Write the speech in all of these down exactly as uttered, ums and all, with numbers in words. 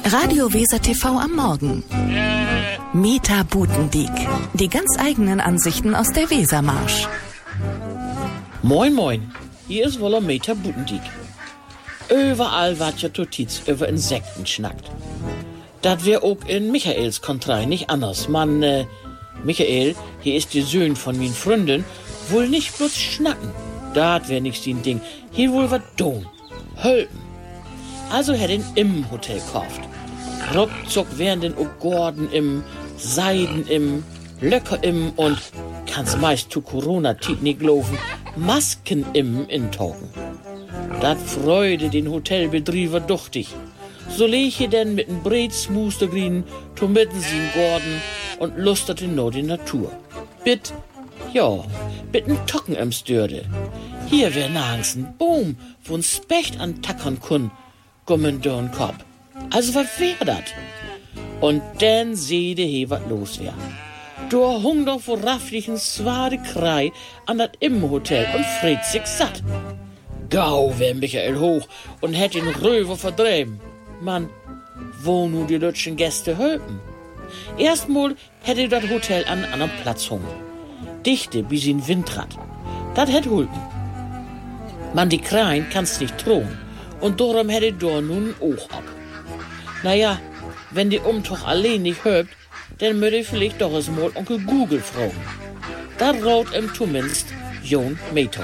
Radio Weser T V am Morgen. Meta Butendiek. Die ganz eigenen Ansichten aus der Wesermarsch. Moin moin, hier ist wohl Meta Butendiek. Überall wat ja Notiz über Insekten schnackt. Dat wär auch in Michaels Kontrei nicht anders. Man, äh, Michael, hier ist die Söhn von min Freundin, wohl nicht bloß schnacken. Dat wär nicht sein Ding. Hier wohl wat tun. Hölpen. Also hätt ihn im Hotel kauft. Ruckzuck wären den auch Gordon im, Seiden im, Löcker im und, kann's meist zu Corona-Tit nicht laufen, Masken im intaugen. Dat freude den Hotelbetrieber duchtig. So leche denn mit n Breitsmustergrien, to mitten sie'n Gordon und lusterte no die Natur. Bit, ja, bit n Tocken im Störde. Hier wär nagens n Boom, wo'n Specht an tackern kun, gummen dorn Kopf. Also was wär dat? Und dann sehde he wat los wär. Da hung doch vor rafflichen swade Krei an dat Immenhotel und fried sich satt. Gau wär Michael hoch und hätt den Röver verdreben. Mann, wo nu die lütschen Gäste hölpen? Erstmal hätte dat Hotel an anderen Platz hungen. Dichte bis in Windrad. Dat hätt hulpen. Man, die Kreien kannst nicht drohen. Und darum hätte da nun auch ab. Naja, wenn die Umtuch allein nicht hört, dann würde ich vielleicht doch es mal Onkel Google fragen. Da raut ihm zumindest Jon Meta.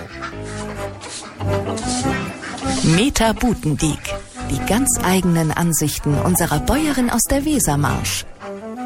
Meta Butendiek. Die ganz eigenen Ansichten unserer Bäuerin aus der Wesermarsch.